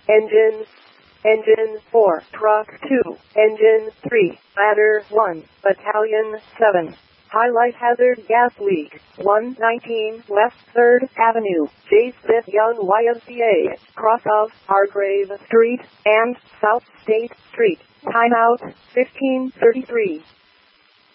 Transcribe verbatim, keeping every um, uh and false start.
Engine. Engine four, Truck two, Engine three, Ladder one, Battalion seven. Highlight hazard gas leak, one nineteen West third Avenue, J. Smith Young Y M C A, cross of Hargrave Street and South State Street. Timeout, fifteen thirty-three.